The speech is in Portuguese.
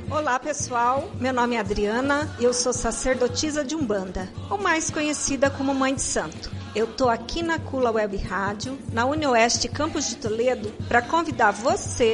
Olá pessoal, meu nome é Adriana e eu sou sacerdotisa de Umbanda, ou mais conhecida como Mãe de Santo. Eu estou aqui na Cula Web Rádio, na UniOeste Campus de Toledo, para convidar você